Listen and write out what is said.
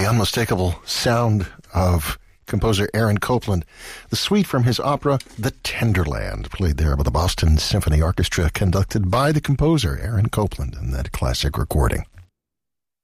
The unmistakable sound of composer Aaron Copland. The suite from his opera, The Tenderland, played there by the Boston Symphony Orchestra, conducted by the composer, Aaron Copland, in that classic recording.